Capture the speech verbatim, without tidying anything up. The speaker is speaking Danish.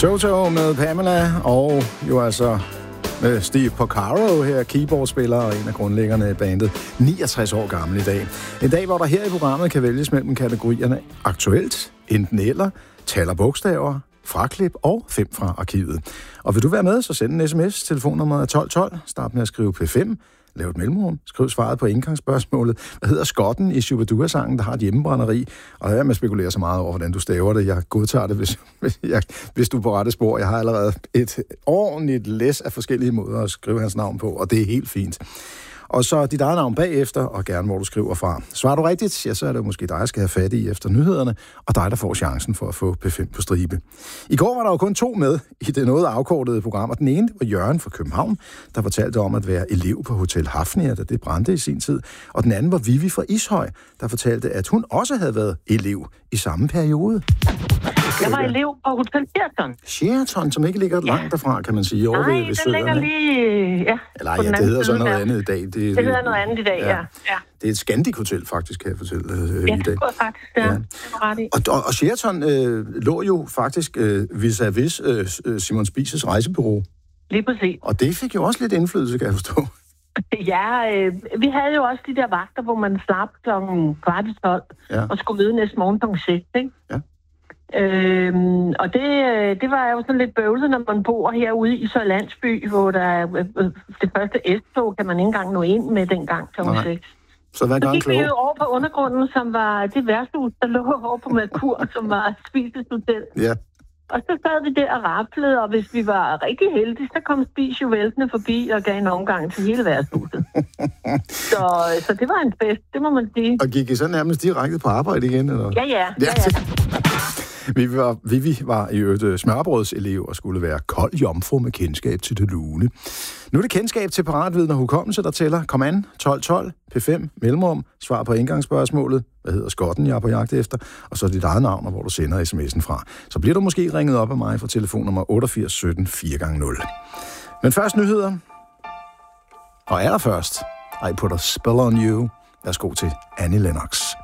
Toto med Pamela, og jo altså med Steve Porcaro her, keyboardspiller og en af grundlæggerne af bandet, niogtres år gammel i dag. En dag, hvor der her i programmet kan vælges mellem kategorierne aktuelt, enten eller, tal og bogstaver, fraklip og fem fra arkivet. Og vil du være med, så send en sms. Telefonnummeret er tolv tolv. Start med at skrive P fem. Lav et mellemrum. Skriv svaret på indgangsspørgsmålet. Hvad hedder skotten i Shubidua-sangen, der har et hjemmebrænderi? Og lad være med at spekulere så meget over, hvordan du staver det. Jeg godtager det, hvis, hvis, jeg, hvis du er på rette spor. Jeg har allerede et ordentligt læs af forskellige måder at skrive hans navn på, og det er helt fint. Og så dit eget navn bagefter, og gerne hvor du skriver fra. Svarer du rigtigt, ja, så er det måske dig, der skal have fat i efter nyhederne, og dig, der får chancen for at få P fem på stribe. I går var der jo kun to med i det noget afkortede program, og den ene var Jørgen fra København, der fortalte om at være elev på Hotel Hafnia, da det brændte i sin tid. Og den anden var Vivi fra Ishøj, der fortalte, at hun også havde været elev i samme periode. Jeg var elev på Hotel Sheraton. Sheraton, som ikke ligger langt ja. derfra, kan man sige. Over Nej, ved, ved den ligger lige... Ja, Eller ja, det hedder så noget andet i dag. Det, det, det hedder noget andet i dag, ja. ja. ja. Det er et Scandic-hotel, faktisk, kan jeg fortælle øh, ja, i dag. det går faktisk, ja. ja. Og, og, og Sheraton øh, lå jo faktisk øh, vis-à-vis øh, Simon Spies' rejsebureau. Lige præcis. Og det fik jo også lidt indflydelse, kan jeg forstå. Ja, øh, vi havde jo også de der vagter, hvor man slap klokken kvart i tolv, ja. og skulle møde næste morgen klokken seks, ikke? Ja. Øhm, og det, det var jo sådan lidt bøvlet, når man bor herude i så landsby, hvor der er det første S-tog, kan man ikke engang nå ind med dengang klokken seks. Så hvad gør så gik klog? vi jo over på undergrunden, som var det værtshus, der lå over på Merkur, som var Spies' hotel. Ja. Og så sad vi der og raflede, og hvis vi var rigtig heldige, så kom Spies jo væltende forbi og gav en omgang til hele værtshuset. så, så det var en fest, det må man sige. Og gik I så nærmest direkte på arbejde igen? Eller? Ja, ja. ja, ja. Vivi var, Vivi var i øvrigt smørbrødselev og skulle være kold jomfru med kendskab til det lune. Nu er det kendskab til paratviden og hukommelse, der tæller. Kom an, tolv tolv, P fem, mellemrum, svar på indgangsspørgsmålet. Hvad hedder skotten, jeg er på jagt efter? Og så dit eget navn, og hvor du sender sms'en fra. Så bliver du måske ringet op af mig fra telefonnummer otteogfirs sytten fire gange nul. Men først nyheder. Og allerførst, I Put a Spell on You. Værsgo til Annie Lennox.